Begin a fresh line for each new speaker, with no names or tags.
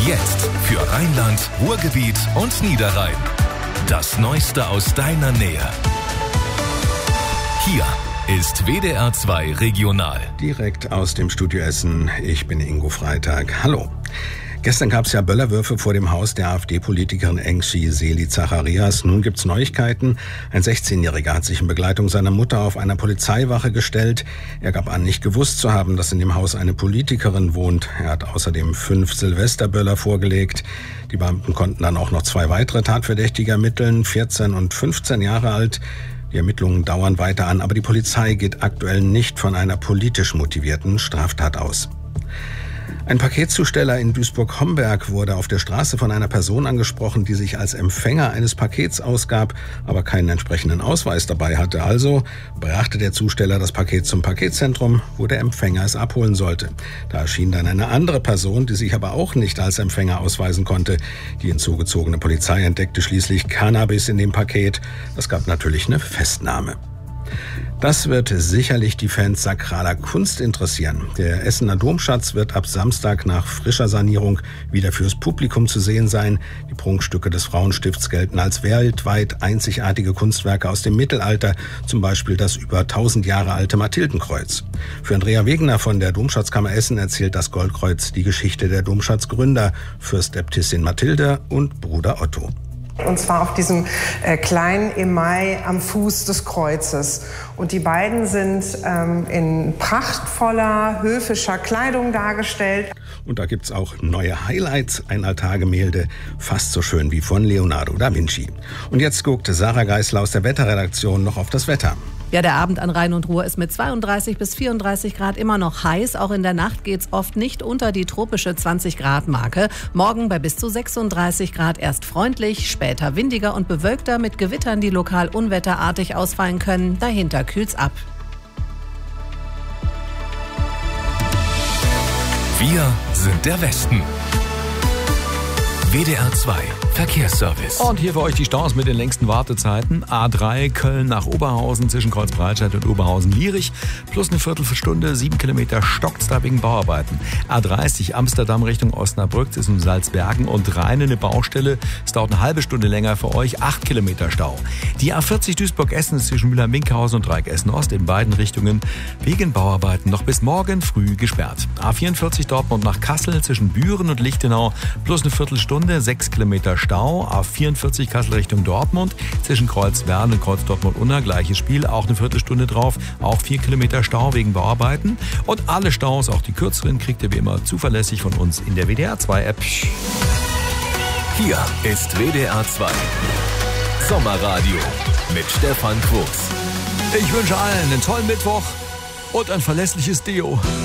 Jetzt für Rheinland, Ruhrgebiet und Niederrhein. Das Neueste aus deiner Nähe. Hier ist WDR 2 Regional.
Direkt aus dem Studio Essen. Ich bin Ingo Freitag. Hallo. Gestern gab es ja Böllerwürfe vor dem Haus der AfD-Politikerin Engşi Seli Zacharias. Nun gibt's Neuigkeiten. Ein 16-Jähriger hat sich in Begleitung seiner Mutter auf einer Polizeiwache gestellt. Er gab an, nicht gewusst zu haben, dass in dem Haus eine Politikerin wohnt. Er hat außerdem 5 Silvesterböller vorgelegt. Die Beamten konnten dann auch noch 2 weitere Tatverdächtige ermitteln, 14 und 15 Jahre alt. Die Ermittlungen dauern weiter an, aber die Polizei geht aktuell nicht von einer politisch motivierten Straftat aus. Ein Paketzusteller in Duisburg-Homberg wurde auf der Straße von einer Person angesprochen, die sich als Empfänger eines Pakets ausgab, aber keinen entsprechenden Ausweis dabei hatte. Also brachte der Zusteller das Paket zum Paketzentrum, wo der Empfänger es abholen sollte. Da erschien dann eine andere Person, die sich aber auch nicht als Empfänger ausweisen konnte. Die hinzugezogene Polizei entdeckte schließlich Cannabis in dem Paket. Das gab natürlich eine Festnahme. Das wird sicherlich die Fans sakraler Kunst interessieren. Der Essener Domschatz wird ab Samstag nach frischer Sanierung wieder fürs Publikum zu sehen sein. Die Prunkstücke des Frauenstifts gelten als weltweit einzigartige Kunstwerke aus dem Mittelalter, zum Beispiel das über 1000 Jahre alte Mathildenkreuz. Für Andrea Wegener von der Domschatzkammer Essen erzählt das Goldkreuz die Geschichte der Domschatzgründer, Fürstäbtissin Mathilde und Bruder Otto.
Und zwar auf diesem kleinen Email am Fuß des Kreuzes. Und die beiden sind in prachtvoller, höfischer Kleidung dargestellt.
Und da gibt's auch neue Highlights, ein Altargemälde, fast so schön wie von Leonardo da Vinci. Und jetzt guckt Sarah Geisler aus der Wetterredaktion noch auf das Wetter.
Ja, der Abend an Rhein und Ruhr ist mit 32 bis 34 Grad immer noch heiß. Auch in der Nacht geht's oft nicht unter die tropische 20-Grad-Marke. Morgen bei bis zu 36 Grad erst freundlich, später windiger und bewölkter mit Gewittern, die lokal unwetterartig ausfallen können. Dahinter kühlt's ab.
Wir sind der Westen. WDR 2 Verkehrsservice.
Und hier für euch die Staus mit den längsten Wartezeiten. A3 Köln nach Oberhausen zwischen Kreuzbreitscheid und Oberhausen-Lierich. Plus eine Viertelstunde, 7 Kilometer stockt's da wegen Bauarbeiten. A30 Amsterdam Richtung Osnabrück zwischen Salzbergen und Rhein eine Baustelle. Es dauert eine halbe Stunde länger für euch. 8 Kilometer Stau. Die A40 Duisburg-Essen zwischen Müller-Minkhausen und Dreieck Essen-Ost in beiden Richtungen wegen Bauarbeiten noch bis morgen früh gesperrt. A44 Dortmund nach Kassel zwischen Büren und Lichtenau. Plus eine Viertelstunde, 6 Kilometer Stau. A44 Kassel Richtung Dortmund zwischen Kreuzwerden und Kreuz Dortmund-Unna, gleiches Spiel, auch eine Viertelstunde drauf, auch 4 Kilometer Stau wegen Bauarbeiten. Und alle Staus, auch die kürzeren, kriegt ihr wie immer zuverlässig von uns in der WDR 2 App.
Hier ist WDR 2 Sommerradio mit Stefan Quos.
Ich wünsche allen einen tollen Mittwoch und ein verlässliches Deo.